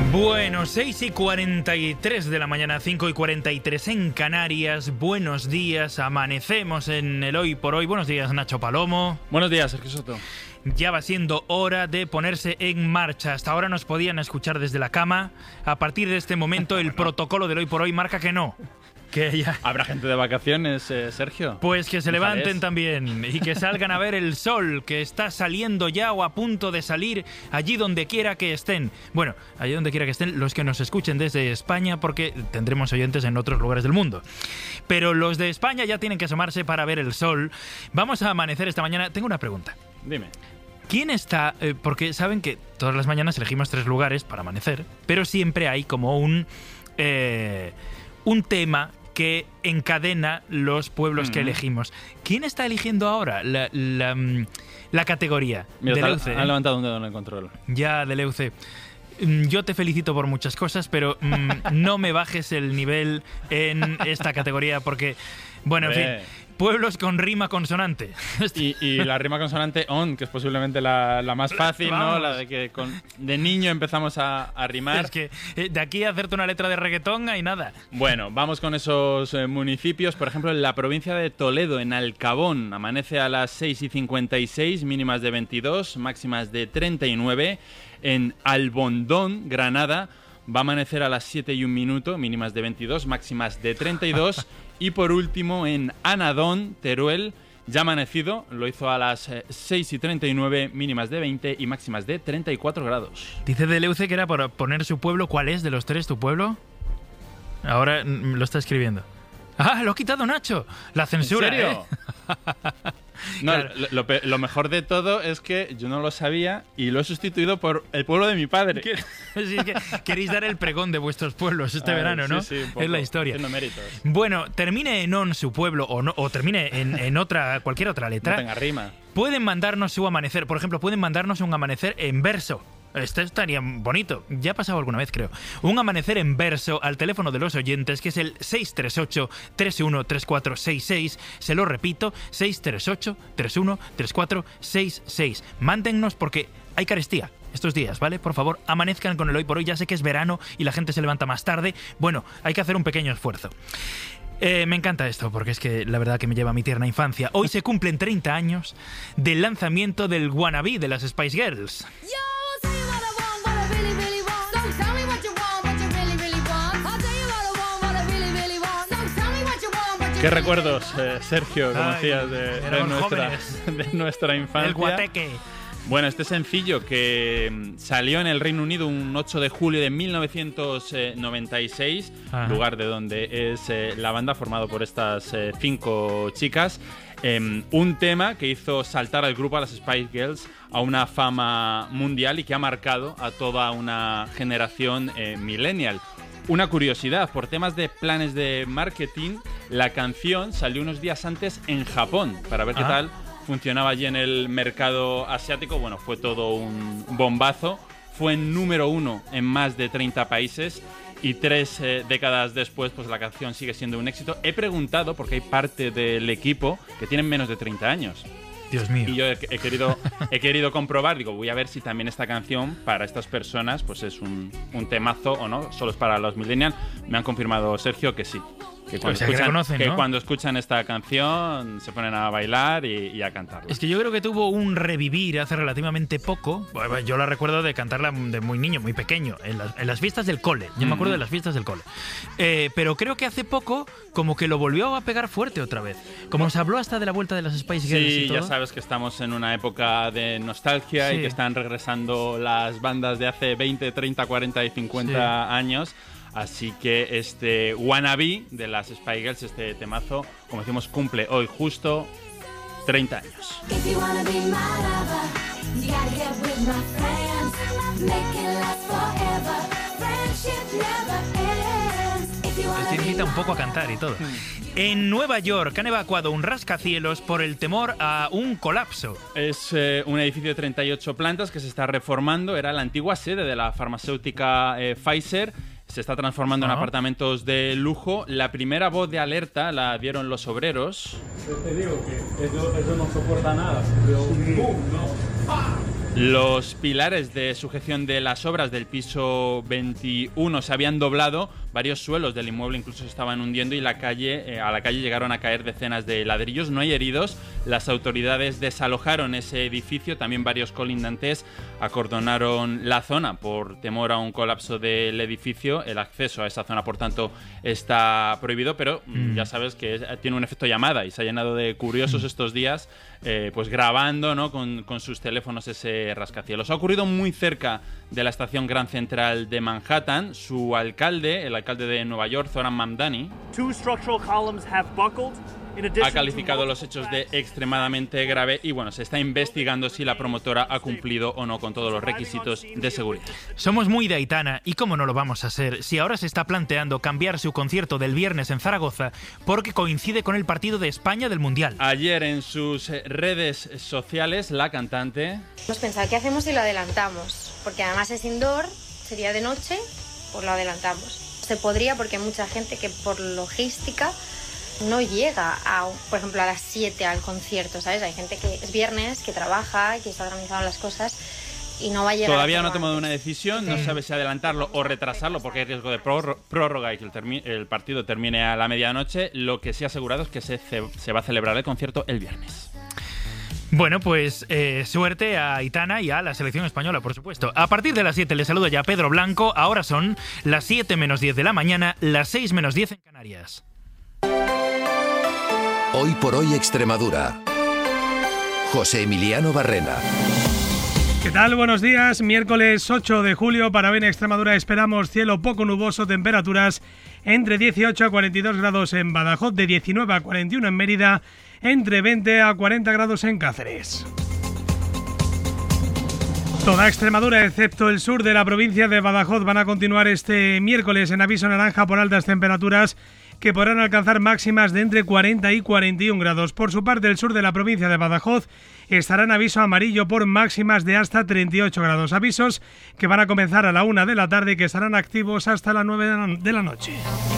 Bueno, 6:43 de la mañana, 5:43 en Canarias. Buenos días, amanecemos en el Hoy por Hoy. Buenos días, Nacho Palomo. Buenos días, Sergio Soto. Ya va siendo hora de ponerse en marcha. Hasta ahora nos podían escuchar desde la cama. A partir de este momento, el protocolo del Hoy por Hoy marca que no. Que ya... ¿Habrá gente de vacaciones, Sergio? Pues que se levanten también y que salgan a ver el sol, que está saliendo ya o a punto de salir allí donde quiera que estén. Bueno, allí donde quiera que estén los que nos escuchen desde España, porque tendremos oyentes en otros lugares del mundo. Pero los de España ya tienen que asomarse para ver el sol. Vamos a amanecer esta mañana. Tengo una pregunta. Dime. ¿Quién está...? Porque saben que todas las mañanas elegimos 3 lugares para amanecer, pero siempre hay como un tema que encadena los pueblos que elegimos. ¿Quién está eligiendo ahora la categoría? Mira, Deleuze, han levantado un dedo en el control. Ya, Deleuze. Yo te felicito por muchas cosas, pero no me bajes el nivel en esta categoría porque, bueno, en fin, pueblos con rima consonante. Y la rima consonante on, que es posiblemente la más fácil, ¿no? La de que de niño empezamos a rimar. Es que de aquí a hacerte una letra de reggaetón hay nada. Bueno, vamos con esos municipios. Por ejemplo, en la provincia de Toledo, en Alcabón, amanece a las 6:56, mínimas de 22, máximas de 39. En Albondón, Granada, va a amanecer a las 7:01, mínimas de 22, máximas de 32. Y por último, en Anadón, Teruel, ya amanecido, lo hizo a las 6:39, mínimas de 20 y máximas de 34 grados. Dice Deleuze que era por poner su pueblo. ¿Cuál es de los 3 tu pueblo? Ahora lo está escribiendo. ¡Ah, lo ha quitado Nacho! La censura, ¿En serio? No, Claro. lo mejor de todo es que yo no lo sabía y lo he sustituido por el pueblo de mi padre. Sí, es que queréis dar el pregón de vuestros pueblos este verano, ¿no? Sí, un poco, es la historia. haciendo méritos. Bueno, termine en on su pueblo o termine en cualquier otra letra. No tenga rima. Pueden mandarnos su amanecer. Por ejemplo, pueden mandarnos un amanecer en verso. Esto estaría bonito. Ya ha pasado alguna vez, creo. Un amanecer en verso al teléfono de los oyentes, que es el 638-313466. Se lo repito, 638-313466. Mándennos porque hay carestía estos días, ¿vale? Por favor, amanezcan con el Hoy por Hoy. Ya sé que es verano y la gente se levanta más tarde. Bueno, hay que hacer un pequeño esfuerzo. Me encanta esto porque es que la verdad que me lleva a mi tierna infancia. Hoy se cumplen 30 años del lanzamiento del Wannabe de las Spice Girls. ¿Qué recuerdos, Sergio, como decías, de nuestra infancia? El guateque. Bueno, este sencillo que salió en el Reino Unido un 8 de julio de 1996, lugar de donde es la banda, formado por estas 5 chicas. Un tema que hizo saltar al grupo, a las Spice Girls, a una fama mundial y que ha marcado a toda una generación millennial. Una curiosidad, por temas de planes de marketing, la canción salió unos días antes en Japón para ver qué tal funcionaba allí en el mercado asiático. Bueno, fue todo un bombazo. Fue número 1 en más de 30 países y 3 décadas después, pues la canción sigue siendo un éxito. He preguntado, porque hay parte del equipo que tienen menos de 30 años. Dios mío. Y yo he querido comprobar, digo, voy a ver si también esta canción para estas personas pues es un temazo o no, solo es para los millennials. Me han confirmado, Sergio, que sí. Que cuando escuchan esta canción se ponen a bailar y a cantarla. Es que yo creo que tuvo un revivir hace relativamente poco. Bueno, yo la recuerdo de cantarla de muy niño, muy pequeño, en las fiestas del cole. Yo me acuerdo de las fiestas del cole. Pero creo que hace poco como que lo volvió a pegar fuerte otra vez. Como se habló hasta de la vuelta de las Spice Girls y todo. Ya sabes que estamos en una época de nostalgia y que están regresando las bandas de hace 20, 30, 40 y 50 años. Así que este Wannabe de las Spice Girls, este temazo, como decimos, cumple hoy justo 30 años. Esto invita un poco a cantar y todo. En Nueva York han evacuado un rascacielos por el temor a un colapso. Es un edificio de 38 plantas que se está reformando. Era la antigua sede de la farmacéutica Pfizer. Se está transformando en apartamentos de lujo. La primera voz de alerta la dieron los obreros. Yo te digo que eso no soporta nada. Pero ¡pum! ¿No? ¡Pah! Los pilares de sujeción de las obras del piso 21 se habían doblado, varios suelos del inmueble incluso se estaban hundiendo y a la calle llegaron a caer decenas de ladrillos. No hay heridos, las autoridades desalojaron ese edificio, también varios colindantes acordonaron la zona por temor a un colapso del edificio. El acceso a esa zona, por tanto, está prohibido, pero ya sabes que tiene un efecto llamada y se ha llenado de curiosos estos días, pues grabando, ¿no?, con sus teléfonos ese rascacielos. Ha ocurrido muy cerca de la estación Grand Central de Manhattan. Su alcalde, el alcalde de Nueva York, Zohran Mamdani, ha calificado los hechos de extremadamente grave y bueno, se está investigando si la promotora ha cumplido o no con todos los requisitos de seguridad. Somos muy de Aitana y cómo no lo vamos a ser si ahora se está planteando cambiar su concierto del viernes en Zaragoza porque coincide con el partido de España del Mundial. Ayer en sus redes sociales la cantante... Hemos pensado, ¿qué hacemos si lo adelantamos? Porque además es indoor, sería de noche, pues lo adelantamos. Se podría porque hay mucha gente que por logística no llega, por ejemplo, a las 7 al concierto, ¿sabes? Hay gente que es viernes, que trabaja, que está organizando las cosas y no va a llegar. Todavía no ha tomado una decisión, no sabe si adelantarlo o retrasarlo porque hay riesgo de prórroga y que el partido termine a la medianoche. Lo que sí ha asegurado es que se va a celebrar el concierto el viernes. Bueno, pues suerte a Aitana y a la selección española, por supuesto. A partir de las 7 le saluda ya Pedro Blanco. Ahora son las 7 menos 10 de la mañana, las 6 menos 10 en Canarias. Hoy por hoy Extremadura. José Emiliano Barrena. ¿Qué tal? Buenos días. Miércoles 8 de julio para hoy en Extremadura esperamos cielo poco nuboso, temperaturas entre 18 a 42 grados en Badajoz, de 19 a 41 en Mérida, entre 20 a 40 grados en Cáceres. Toda Extremadura, excepto el sur de la provincia de Badajoz, van a continuar este miércoles en aviso naranja por altas temperaturas que podrán alcanzar máximas de entre 40 y 41 grados. Por su parte, el sur de la provincia de Badajoz estará en aviso amarillo por máximas de hasta 38 grados. Avisos que van a comenzar a la 1 de la tarde y que estarán activos hasta las 9 de la noche.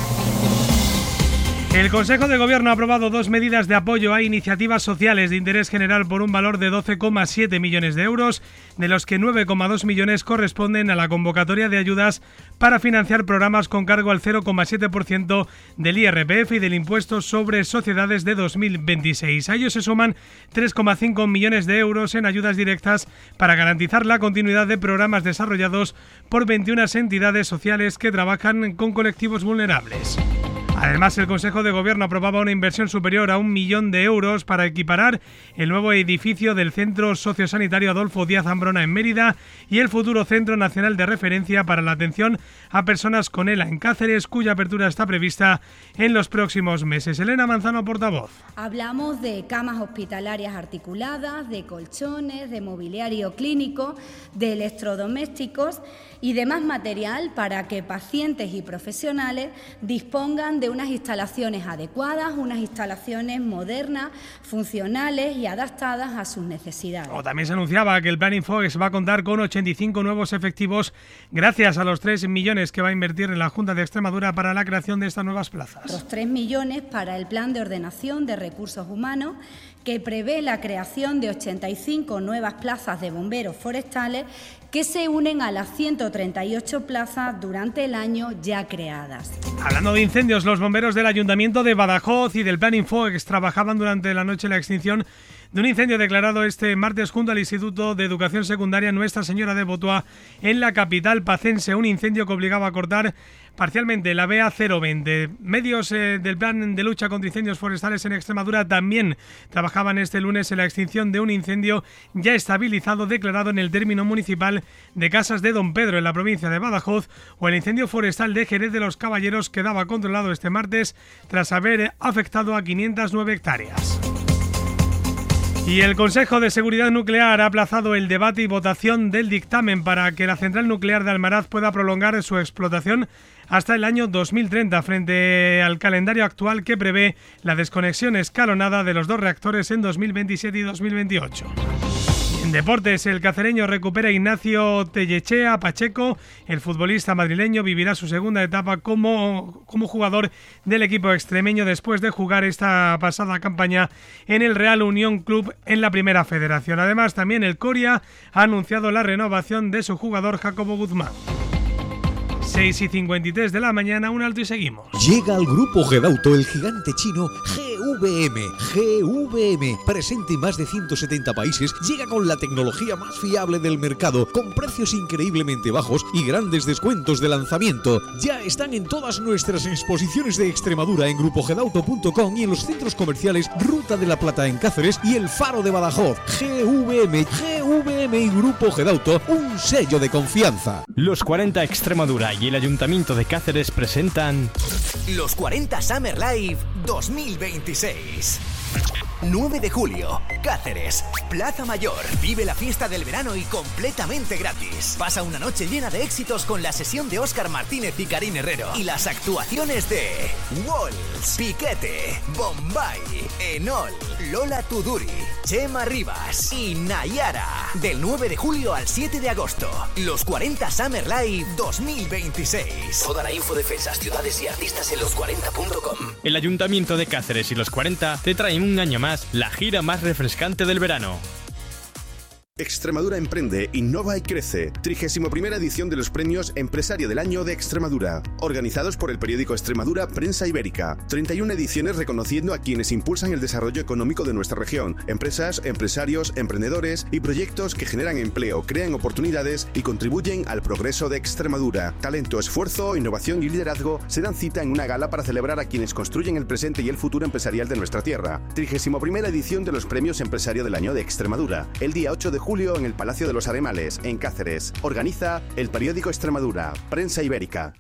El Consejo de Gobierno ha aprobado 2 medidas de apoyo a iniciativas sociales de interés general por un valor de 12,7 millones de euros, de los que 9,2 millones corresponden a la convocatoria de ayudas para financiar programas con cargo al 0,7% del IRPF y del impuesto sobre sociedades de 2026. A ellos se suman 3,5 millones de euros en ayudas directas para garantizar la continuidad de programas desarrollados por 21 entidades sociales que trabajan con colectivos vulnerables. Además, el Consejo de Gobierno aprobaba una inversión superior a 1 millón de euros para equiparar el nuevo edificio del Centro Sociosanitario Adolfo Díaz Ambrona en Mérida y el futuro Centro Nacional de Referencia para la Atención a Personas con ELA en Cáceres, cuya apertura está prevista en los próximos meses. Elena Manzano, portavoz. Hablamos de camas hospitalarias articuladas, de colchones, de mobiliario clínico, de electrodomésticos y demás material para que pacientes y profesionales dispongan de unas instalaciones adecuadas, unas instalaciones modernas, funcionales y adaptadas a sus necesidades. También se anunciaba que el Plan Infoex va a contar con 85 nuevos efectivos gracias a los 3 millones que va a invertir en la Junta de Extremadura para la creación de estas nuevas plazas. Los 3 millones para el Plan de Ordenación de Recursos Humanos, que prevé la creación de 85 nuevas plazas de bomberos forestales que se unen a las 138 plazas durante el año ya creadas. Hablando de incendios, los bomberos del Ayuntamiento de Badajoz y del Plan Infoex trabajaban durante la noche en la extinción de un incendio declarado este martes junto al Instituto de Educación Secundaria Nuestra Señora de Botoa en la capital pacense, un incendio que obligaba a cortar parcialmente la BA 020. Medios del Plan de Lucha contra Incendios Forestales en Extremadura también trabajaban este lunes en la extinción de un incendio ya estabilizado declarado en el término municipal de Casas de Don Pedro en la provincia de Badajoz, o el incendio forestal de Jerez de los Caballeros, que daba controlado este martes tras haber afectado a 509 hectáreas. Y el Consejo de Seguridad Nuclear ha aplazado el debate y votación del dictamen para que la central nuclear de Almaraz pueda prolongar su explotación hasta el año 2030, frente al calendario actual que prevé la desconexión escalonada de los 2 reactores en 2027 y 2028. En deportes, el cacereño recupera Ignacio Tellechea Pacheco. El futbolista madrileño vivirá su segunda etapa como jugador del equipo extremeño después de jugar esta pasada campaña en el Real Unión Club en la Primera Federación. Además, también el Coria ha anunciado la renovación de su jugador Jacobo Guzmán. 6:53 de la mañana, un alto y seguimos. Llega al grupo Gedauto el gigante chino GVM. Presente en más de 170 países, llega con la tecnología más fiable del mercado, con precios increíblemente bajos y grandes descuentos de lanzamiento. Ya están en todas nuestras exposiciones de Extremadura en grupogedauto.com y en los centros comerciales Ruta de la Plata en Cáceres y El Faro de Badajoz. GVM y Grupo Gedauto, un sello de confianza. Los 40 Extremadura y el Ayuntamiento de Cáceres presentan Los 40 Summer Live 2026. 9 de julio, Cáceres, Plaza Mayor. Vive la fiesta del verano y completamente gratis. Pasa una noche llena de éxitos con la sesión de Óscar Martínez y Karin Herrero. Y las actuaciones de Walls, Piquete, Bombay, Enol, Lola Tuduri, Chema Rivas y Nayara. Del 9 de julio al 7 de agosto. Los 40 Summer Live 2026. Toda la info de fechas, ciudades y artistas en los40.com. El Ayuntamiento de Cáceres y los 40 te traen un año más la gira más refrescante del verano. Extremadura emprende, innova y crece. 31ª edición de los premios Empresario del Año de Extremadura, organizados por el periódico Extremadura Prensa Ibérica. 31 ediciones reconociendo a quienes impulsan el desarrollo económico de nuestra región. Empresas, empresarios, emprendedores y proyectos que generan empleo, crean oportunidades y contribuyen al progreso de Extremadura. Talento, esfuerzo, innovación y liderazgo se dan cita en una gala para celebrar a quienes construyen el presente y el futuro empresarial de nuestra tierra. 31ª edición de los premios Empresario del Año de Extremadura. El día 8 de julio en el Palacio de los Aremales, en Cáceres. Organiza el periódico Extremadura, Prensa Ibérica.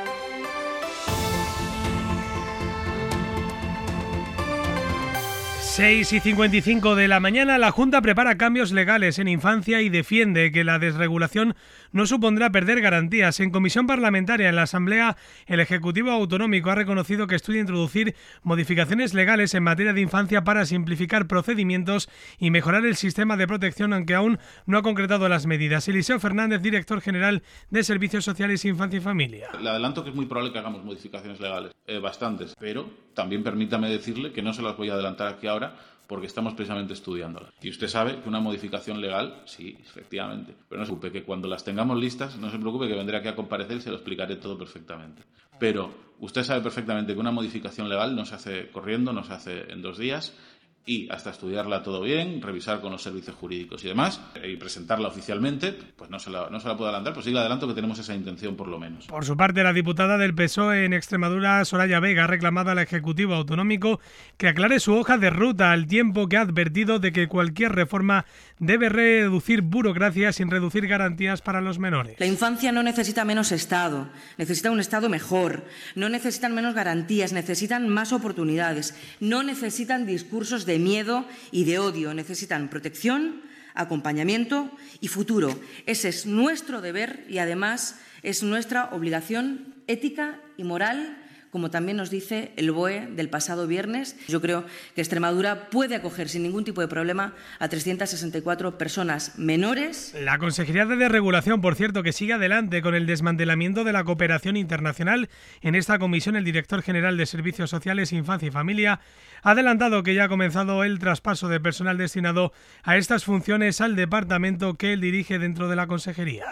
6:55 de la mañana, la Junta prepara cambios legales en infancia y defiende que la desregulación no supondrá perder garantías. En comisión parlamentaria en la Asamblea, el Ejecutivo Autonómico ha reconocido que estudia introducir modificaciones legales en materia de infancia para simplificar procedimientos y mejorar el sistema de protección, aunque aún no ha concretado las medidas. Eliseo Fernández, director general de Servicios Sociales, Infancia y Familia. Le adelanto que es muy probable que hagamos modificaciones legales, bastantes, pero también permítame decirle que no se las voy a adelantar aquí ahora, porque estamos precisamente estudiándolas. Y usted sabe que una modificación legal, sí, efectivamente, pero no se preocupe que cuando las tengamos listas, no se preocupe que vendré aquí a comparecer y se lo explicaré todo perfectamente. Pero usted sabe perfectamente que una modificación legal no se hace corriendo, no se hace en 2 días, y hasta estudiarla todo bien, revisar con los servicios jurídicos y demás, y presentarla oficialmente, pues no se la puedo adelantar, pues sí le adelanto que tenemos esa intención por lo menos. Por su parte, la diputada del PSOE en Extremadura, Soraya Vega, ha reclamado al Ejecutivo Autonómico que aclare su hoja de ruta, al tiempo que ha advertido de que cualquier reforma debe reducir burocracia sin reducir garantías para los menores. La infancia no necesita menos Estado, necesita un Estado mejor, no necesitan menos garantías, necesitan más oportunidades, no necesitan discursos de miedo y de odio, necesitan protección, acompañamiento y futuro. Ese es nuestro deber y además es nuestra obligación ética y moral, como también nos dice el BOE del pasado viernes. Yo creo que Extremadura puede acoger sin ningún tipo de problema a 364 personas menores. La Consejería de Desregulación, por cierto, que sigue adelante con el desmantelamiento de la cooperación internacional. En esta comisión, el director general de Servicios Sociales, Infancia y Familia ha adelantado que ya ha comenzado el traspaso de personal destinado a estas funciones al departamento que él dirige dentro de la Consejería.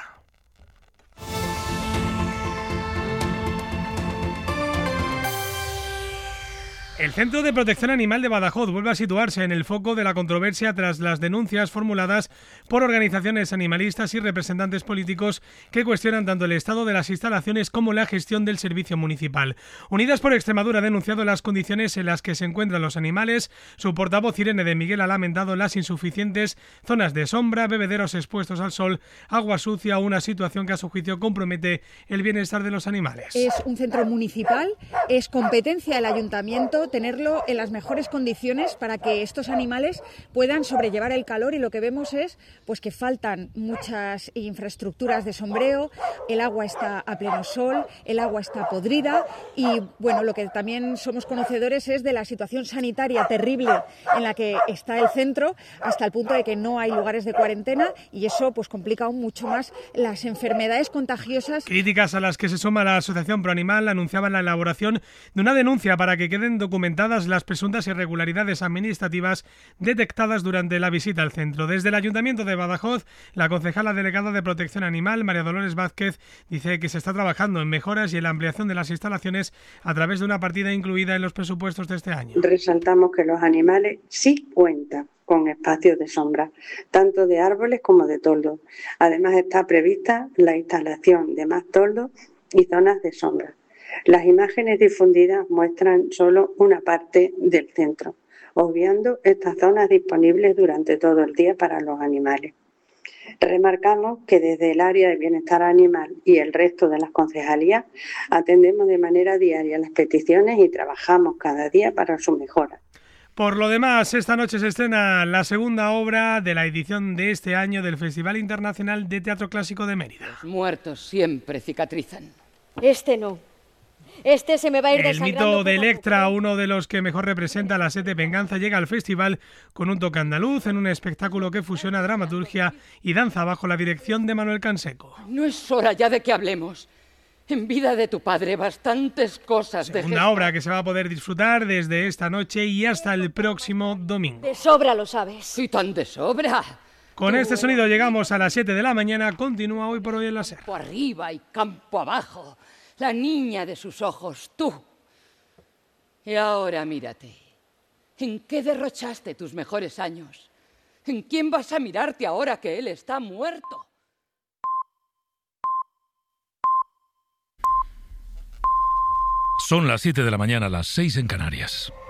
El Centro de Protección Animal de Badajoz vuelve a situarse en el foco de la controversia tras las denuncias formuladas por organizaciones animalistas y representantes políticos que cuestionan tanto el estado de las instalaciones como la gestión del servicio municipal. Unidas por Extremadura ha denunciado las condiciones en las que se encuentran los animales. Su portavoz, Irene de Miguel, ha lamentado las insuficientes zonas de sombra, bebederos expuestos al sol, agua sucia, una situación que a su juicio compromete el bienestar de los animales. Es un centro municipal, es competencia del ayuntamiento, tenerlo en las mejores condiciones para que estos animales puedan sobrellevar el calor, y lo que vemos es pues que faltan muchas infraestructuras de sombreo, el agua está a pleno sol, el agua está podrida y bueno, lo que también somos conocedores es de la situación sanitaria terrible en la que está el centro, hasta el punto de que no hay lugares de cuarentena, y eso pues complica aún mucho más las enfermedades contagiosas. Críticas a las que se suma la Asociación Pro Animal anunciaban la elaboración de una denuncia para que queden documentadas las presuntas irregularidades administrativas detectadas durante la visita al centro. Desde el Ayuntamiento de Badajoz, la concejala delegada de Protección Animal, María Dolores Vázquez, dice que se está trabajando en mejoras y en la ampliación de las instalaciones a través de una partida incluida en los presupuestos de este año. Resaltamos que los animales sí cuentan con espacios de sombra, tanto de árboles como de toldos. Además está prevista la instalación de más toldos y zonas de sombra. Las imágenes difundidas muestran solo una parte del centro, obviando estas zonas disponibles durante todo el día para los animales. Remarcamos que desde el área de bienestar animal y el resto de las concejalías atendemos de manera diaria las peticiones y trabajamos cada día para su mejora. Por lo demás, esta noche se estrena la segunda obra de la edición de este año del Festival Internacional de Teatro Clásico de Mérida. Los muertos siempre cicatrizan. Este no. Este se me va a ir El desangrando. mito de Electra, uno de los que mejor representa la sed de venganza, llega al festival con un toque andaluz en un espectáculo que fusiona dramaturgia y danza bajo la dirección de Manuel Canseco. No es hora ya de que hablemos. En vida de tu padre bastantes cosas de Una obra que se va a poder disfrutar desde esta noche y hasta el próximo domingo. De sobra lo sabes. Y tan de sobra. Con este sonido llegamos a las 7 de la mañana. Continúa Hoy por Hoy en la SER. Campo arriba y campo abajo. La niña de sus ojos, tú. Y ahora mírate. ¿En qué derrochaste tus mejores años? ¿En quién vas a mirarte ahora que él está muerto? Son las 7 de la mañana, las 6 en Canarias.